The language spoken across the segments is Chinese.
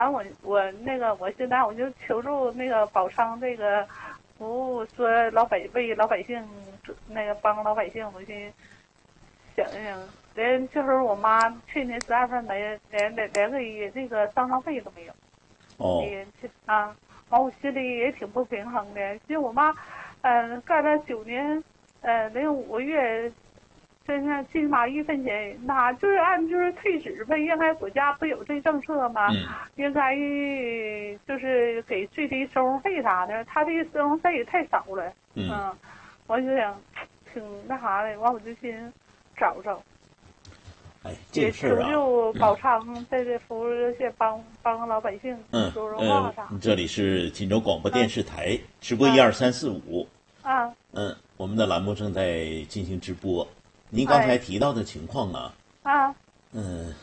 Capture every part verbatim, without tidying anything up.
完我我那个我现在我就求助那个保昌这个服务，说老百为老百姓那个帮老百姓，我去想一想，连就是我妈去年十二份没连连连个这个丧葬费都没有。 哦。 啊，完我心里也挺不平衡的，因为我妈，呃，干了九年，呃，零五个月。真是起码一分钱，那就是按就是退职呗，应该国家不有这政策吗？ 嗯、 应该就是给最低生活费啥的，他这生活费也太少了。 嗯， 嗯我就想挺那啥的，完我就寻找找。 哎，这个事儿啊， 求救保昌在这服务热线帮帮老百姓嗯说说话啥。 嗯，这里是锦州广播电视台、嗯、直播一二三四五。 啊。 嗯，我们的栏目正在进行直播。您刚才提到的情况啊， 啊， 嗯，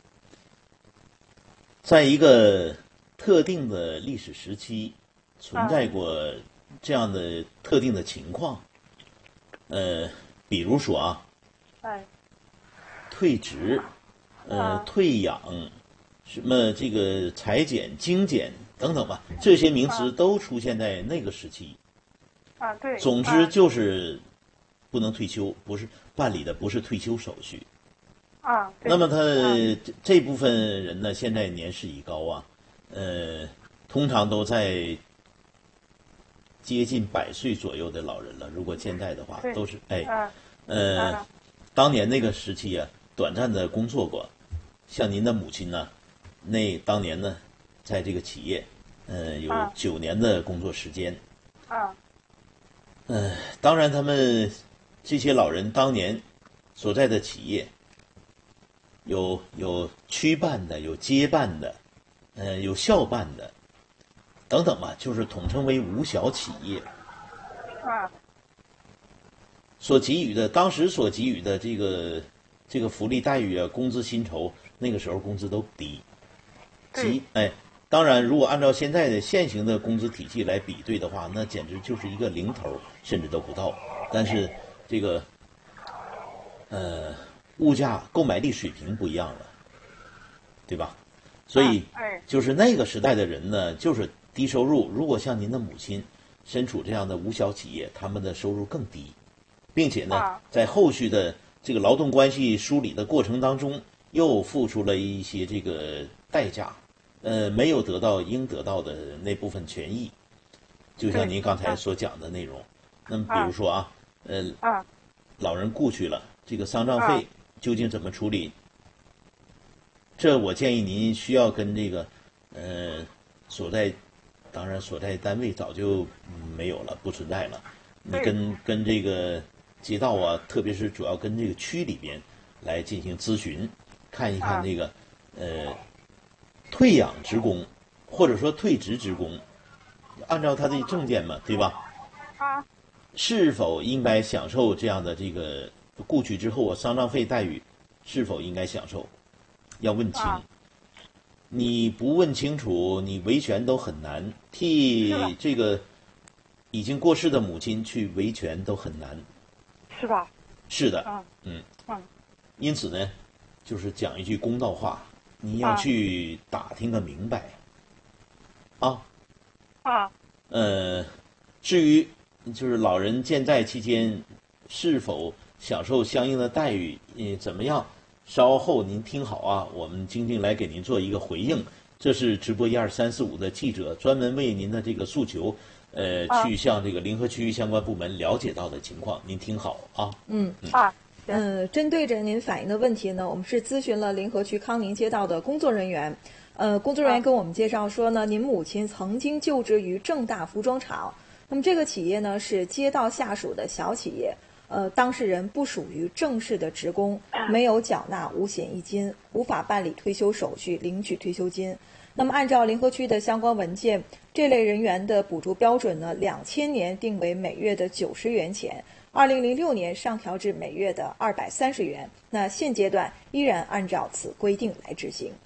在一个特定的历史时期，存在过这样的特定的情况，呃，比如说啊， 哎， 退职，呃，退养，什么这个裁减、精简等等吧，这些名词都出现在那个时期。 啊，对。 总之就是不能退休，不是。办理的不是退休手续， 啊， 那么他、啊、这部分人呢，现在年事已高啊，呃，通常都在接近百岁左右的老人了。如果现在的话，都是哎， 啊、 呃、 啊， 当年那个时期啊，短暂的工作过，像您的母亲呢，那当年呢，在这个企业，呃，有九年的工作时间， 啊， 嗯、呃，当然他们。这些老人当年所在的企业，有有区办的，有街办的，呃，有校办的，等等吧，就是统称为无小企业。 啊。 所给予的，当时所给予的这个这个福利待遇啊，工资薪酬，那个时候工资都低。 对。 哎，当然，如果按照现在的现行的工资体系来比对的话，那简直就是一个零头，甚至都不到。但是这个，呃，物价购买力水平不一样了，对吧？所以，就是那个时代的人呢，就是低收入。如果像您的母亲身处这样的无小企业，他们的收入更低，并且呢，在后续的这个劳动关系梳理的过程当中，又付出了一些这个代价，呃，没有得到应得到的那部分权益。就像您刚才所讲的内容，那么比如说啊。呃， 啊， 老人故去了，这个丧葬费究竟怎么处理？这我建议您需要跟这个，呃，所在，当然所在单位早就没有了，不存在了。你跟跟这个街道啊，特别是主要跟这个区里边来进行咨询，看一看这个，呃，退养职工或者说退职职工，按照他的证件嘛，对吧？ 啊。 是否应该享受这样的这个故去之后啊丧葬费待遇？是否应该享受？要问清。啊、你不问清楚，你维权都很难。替这个已经过世的母亲去维权都很难， 是吧？ 是的。 啊、 嗯嗯。 因此呢，就是讲一句公道话，你要去打听个明白。啊。 啊。 呃，至于。就是老人健在期间是否享受相应的待遇，呃，怎么样？稍后您听好啊，我们晶晶来给您做一个回应。这是直播一二三四五的记者专门为您的这个诉求，呃， 啊、 去向这个临河区相关部门了解到的情况，您听好啊。 嗯啊， 嗯、呃，针对着您反映的问题呢，我们是咨询了临河区康宁街道的工作人员。呃，工作人员跟我们介绍说呢，您母亲曾经就职于正大服装厂。那么这个企业呢是街道下属的小企业，呃，当事人不属于正式的职工，没有缴纳五险一金，无法办理退休手续，领取退休金。那么按照临河区的相关文件，这类人员的补助标准呢，两千年定为每月的九十元钱，二零零六年上调至每月的二百三十元。那现阶段依然按照此规定来执行。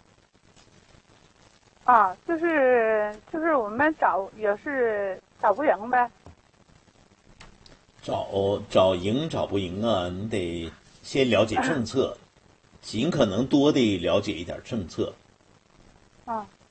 啊，就是就是我们找也是找不赢呗。 找找赢找不赢啊，你得先了解政策，尽可能多的了解一点政策。 啊。